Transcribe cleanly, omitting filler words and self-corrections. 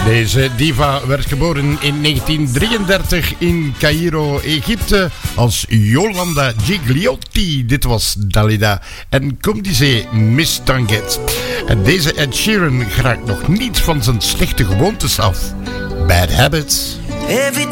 Deze diva werd geboren in 1933 in Cairo, Egypte, als Yolanda Gigliotti. Dit was Dalida. En Comme disait Miss Tanguet. En deze Ed Sheeran geraakt nog niet van zijn slechte gewoontes af. Bad Habits.